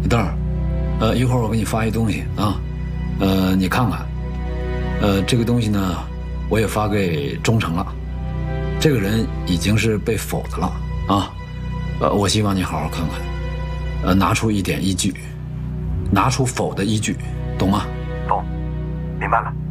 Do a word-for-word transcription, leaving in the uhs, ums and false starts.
邓儿，呃，一会儿我给你发一东西啊，呃，你看看，呃，这个东西呢，我也发给忠诚了，这个人已经是被否的了啊，呃，我希望你好好看看，呃，拿出一点依据，拿出否的依据，懂吗？ 懂，明白了。